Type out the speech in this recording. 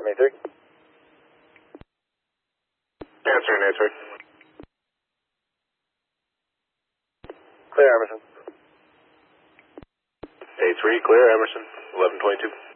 A3. Answering A3. Clear, Emerson. A3, clear, Emerson, 1122.